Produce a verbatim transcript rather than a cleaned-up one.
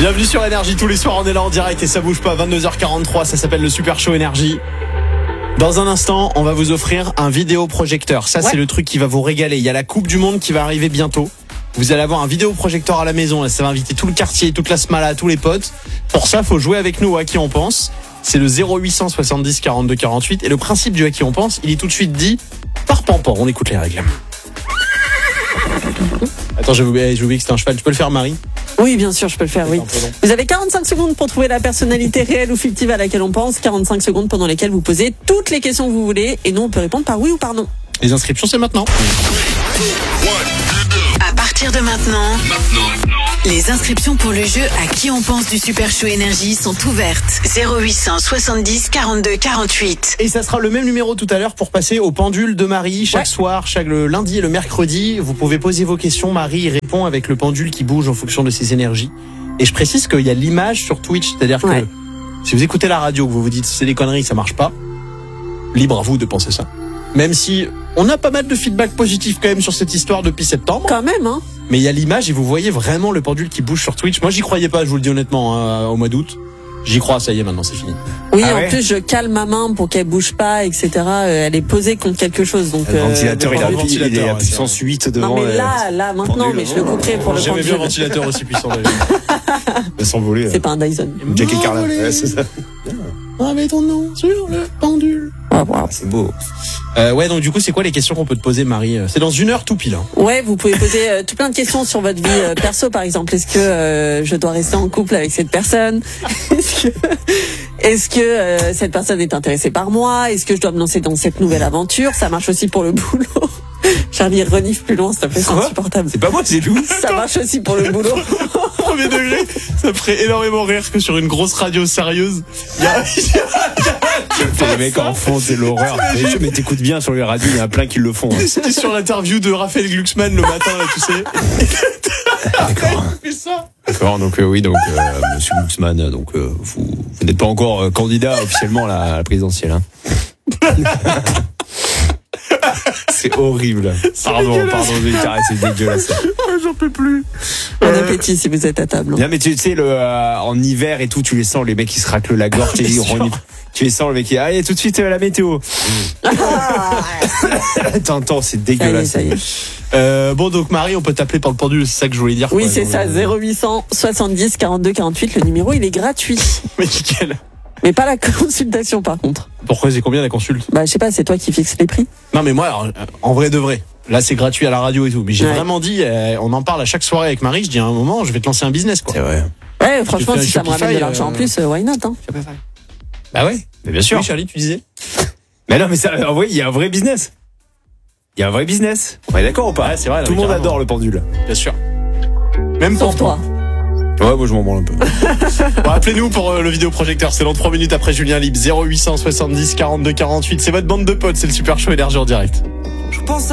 Bienvenue sur Énergie, tous les soirs on est là en direct et ça bouge pas, vingt-deux heures quarante-trois, ça s'appelle le Super Show Énergie. Dans un instant, on va vous offrir un vidéoprojecteur. Ça, ouais. C'est le truc qui va vous régaler. Il y a la Coupe du Monde qui va arriver bientôt. Vous allez avoir un vidéoprojecteur à la maison. Ça va inviter tout le quartier, toute la smala, tous les potes. Pour ça, faut jouer avec nous à qui on pense. C'est le zéro huit cent soixante-dix quarante-deux quarante-huit. Et le principe du à qui on pense, il est tout de suite dit par Pampan. On écoute les règles. Attends, j'ai oublié, j'ai oublié que c'était un cheval. Tu peux le faire, Marie ? Oui, bien sûr, je peux le faire, oui. Vous avez quarante-cinq secondes pour trouver la personnalité réelle ou fictive à laquelle on pense. quarante-cinq secondes pendant lesquelles vous posez toutes les questions que vous voulez. Et nous, on peut répondre par oui ou par non. Les inscriptions, c'est maintenant. À partir de maintenant, maintenant, les inscriptions pour le jeu à qui on pense du Super Show Énergie sont ouvertes. zéro huit cent soixante-dix quarante-deux quarante-huit. Et ça sera le même numéro tout à l'heure pour passer au pendule de Marie. Chaque ouais. soir, chaque le lundi et le mercredi, vous pouvez poser vos questions. Marie répond avec le pendule qui bouge en fonction de ses énergies. Et je précise qu'il y a l'image sur Twitch, c'est-à-dire ouais. que si vous écoutez la radio, que vous vous dites c'est des conneries, ça marche pas, libre à vous de penser ça. Même si on a pas mal de feedback positif quand même sur cette histoire depuis septembre. Quand même, hein. Mais il y a l'image et vous voyez vraiment le pendule qui bouge sur Twitch. Moi, j'y croyais pas, je vous le dis honnêtement, hein, au mois d'août. J'y crois, ça y est, maintenant, c'est fini. Oui, ah en ouais. plus, je cale ma main pour qu'elle bouge pas, et cetera. Elle est posée contre quelque chose, donc. Le ventilateur, euh, il a le ventilateur, il est à puissance huit devant. Non, mais là, là, maintenant, pendule. mais je le couperai pour le J'avais pendule. vu un ventilateur aussi puissant. De s'envoler. C'est pas un Dyson. Jackie Carla. Ouais, c'est ça. Avec ton nom sur le pendule. Ah, wow. C'est beau. Euh, ouais, donc du coup, c'est quoi les questions qu'on peut te poser, Marie ? C'est dans une heure tout pile. Hein. Ouais, vous pouvez poser euh, tout plein de questions sur votre vie euh, perso, par exemple. Est-ce que euh, je dois rester en couple avec cette personne ? Est-ce que, est-ce que euh, cette personne est intéressée par moi ? Est-ce que je dois me lancer dans cette nouvelle aventure ? Ça marche aussi pour le boulot. Charlie, renifle plus loin, s'il te plaît, c'est insupportable. C'est pas moi, c'est Lou. Ça marche aussi pour le boulot. Premier degré, ça me ferait énormément rire que sur une grosse radio sérieuse, il y a... Pour les mecs en fond, c'est l'horreur. Mais, mais t'écoutes bien sur les radios, il y en a plein qui le font. Hein. C'était sur l'interview de Raphaël Glucksmann le matin, là, tu sais. D'accord. Ça. D'accord, donc euh, oui, donc euh, Monsieur Glucksmann, donc euh, vous, vous n'êtes pas encore euh, candidat officiellement à la, à la présidentielle. Hein. C'est horrible. C'est pardon, dégueulasse. pardon, Victor, c'est dégueulasse. J'en peux plus. Bon Euh... appétit si vous êtes à table. Non mais tu sais, le, euh, en hiver et tout, tu les sens, les mecs qui se raclent la gorge, et ils reniflent. Tu les sens, le mec qui allez tout de suite euh, la météo. T'entends, c'est dégueulasse. Ça y est, ça y est. Euh, bon, donc Marie, on peut t'appeler par le pendule, c'est ça que je voulais dire. Oui, quoi, c'est donc, ça, euh... zéro huit cent soixante-dix quarante-deux quarante-huit. Le numéro, il est gratuit. Mais nickel. Mais pas la consultation, par contre. Pourquoi c'est combien la consulte ? Bah, je sais pas, c'est toi qui fixes les prix. Non, mais moi, alors, en vrai de vrai. Là, c'est gratuit à la radio et tout. Mais j'ai ouais. vraiment dit, euh, on en parle à chaque soirée avec Marie. Je dis à un moment, je vais te lancer un business, quoi. C'est vrai. Ouais, franchement, si ça me Shopify, ramène de l'argent euh... en plus, euh, why not, hein. Bah ouais. Mais bien sûr. Oui, Charlie, tu disais ? Mais non, mais ça, en vrai, il y a un vrai business. Il y a un vrai business. On est d'accord ou pas ? Ouais, c'est vrai. Tout le monde carrément. adore le pendule. Bien sûr. Même Sauf pour toi. Ouais, moi je m'en branle un peu. Bon, appelez-nous pour euh, le vidéoprojecteur. C'est dans trois minutes après Julien Libre. zéro huit cent soixante-dix quarante-deux quarante-huit. C'est votre bande de potes. C'est le Super Show Énergie en direct. Je pense